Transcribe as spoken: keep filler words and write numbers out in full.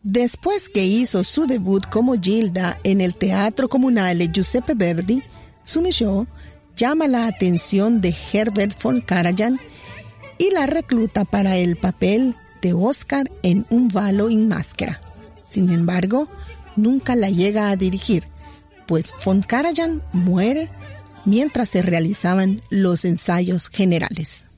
Después que hizo su debut como Gilda en el Teatro Comunale Giuseppe Verdi, Sumichaux llama la atención de Herbert von Karajan y la recluta para el papel de Oscar en Un Valo in Maschera. Sin embargo, nunca la llega a dirigir, pues von Karajan muere mientras se realizaban los ensayos generales.